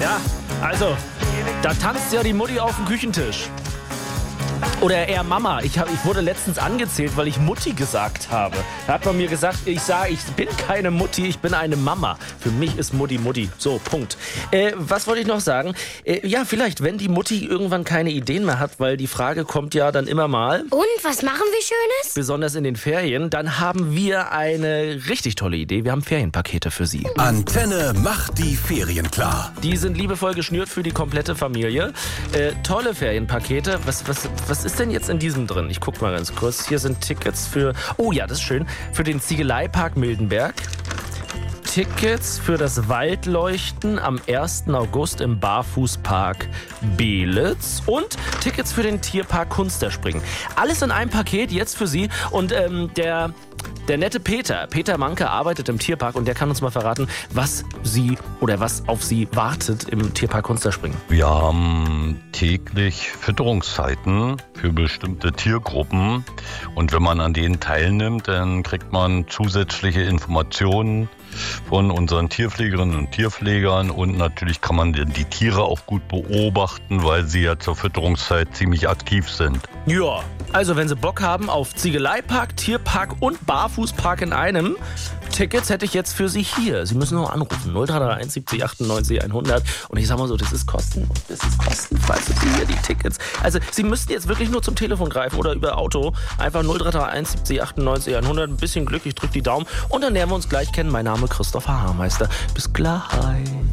Ja, also, da tanzt ja die Mutti auf dem Küchentisch. Oder eher Mama. Ich wurde letztens angezählt, weil ich Mutti gesagt habe. Da hat man mir gesagt, ich bin keine Mutti, ich bin eine Mama. Für mich ist Mutti Mutti. So, Punkt. Was wollte ich noch sagen? Ja, vielleicht, wenn die Mutti irgendwann keine Ideen mehr hat, weil die Frage kommt ja dann immer mal. Und, was machen wir Schönes? Besonders in den Ferien, dann haben wir eine richtig tolle Idee. Wir haben Ferienpakete für Sie. Antenne macht die Ferien klar. Die sind liebevoll geschnürt für die komplette Familie. Tolle Ferienpakete. Was ist denn jetzt in diesem drin? Ich guck mal ganz kurz. Hier sind Tickets für, oh ja, das ist schön, für den Ziegeleipark Mildenberg. Tickets für das Waldleuchten am 1. August im Barfußpark Belitz und Tickets für den Tierpark Kunsterspringen. Alles in einem Paket jetzt für Sie. Und der nette Peter Manke arbeitet im Tierpark und der kann uns mal verraten, was auf Sie wartet im Tierpark Kunsterspringen. Wir haben täglich Fütterungszeiten für bestimmte Tiergruppen und wenn man an denen teilnimmt, dann kriegt man zusätzliche Informationen von unseren Tierpflegerinnen und Tierpflegern und natürlich kann man die Tiere auch gut beobachten, weil sie ja zur Fütterungszeit ziemlich aktiv sind. Ja, also wenn Sie Bock haben auf Ziegeleipark, Tierpark und Barfußpark in einem, Tickets hätte ich jetzt für Sie hier. Sie müssen nur anrufen, 0331 70 98 100 und ich sag mal so, das ist kostenfrei für Sie hier, die Tickets. Also Sie müssten jetzt wirklich nur zum Telefon greifen oder über Auto, einfach 0331 70 98 100, ein bisschen Glück, ich drücke die Daumen und dann lernen wir uns gleich kennen. Mein Name ist Christopher Haarmeister. Bis gleich.